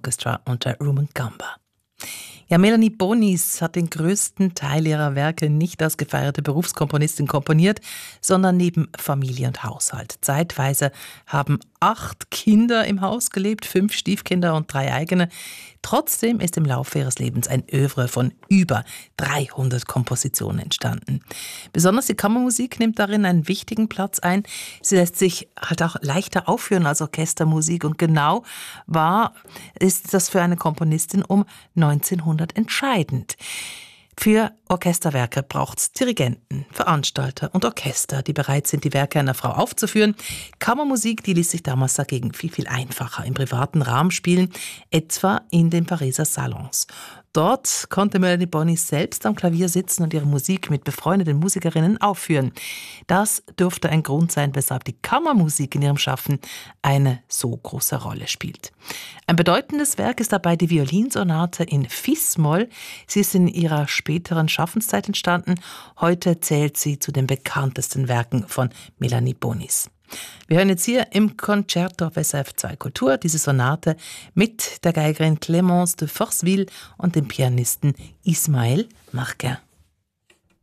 Orchestra unter Rumangamba. Ja, Melanie Bonis hat den größten Teil ihrer Werke nicht als gefeierte Berufskomponistin komponiert, sondern neben Familie und Haushalt. Zeitweise haben 8 Kinder im Haus gelebt, 5 Stiefkinder und 3 eigene. Trotzdem ist im Laufe ihres Lebens ein Œuvre von über 300 Kompositionen entstanden. Besonders die Kammermusik nimmt darin einen wichtigen Platz ein. Sie lässt sich halt auch leichter aufführen als Orchestermusik und genau ist das für eine Komponistin um 1900 entscheidend. Für Orchesterwerke braucht es Dirigenten, Veranstalter und Orchester, die bereit sind, die Werke einer Frau aufzuführen. Kammermusik, die ließ sich damals dagegen viel einfacher im privaten Rahmen spielen, etwa in den Pariser Salons. Dort konnte Melanie Bonis selbst am Klavier sitzen und ihre Musik mit befreundeten Musikerinnen aufführen. Das dürfte ein Grund sein, weshalb die Kammermusik in ihrem Schaffen eine so große Rolle spielt. Ein bedeutendes Werk ist dabei die Violinsonate in Fis-Moll. Sie ist in ihrer späteren Schaffenszeit entstanden. Heute zählt sie zu den bekanntesten Werken von Melanie Bonis. Wir hören jetzt hier im Concerto auf SRF 2 Kultur diese Sonate mit der Geigerin Clémence de Forceville und dem Pianisten Ismaël Marquin.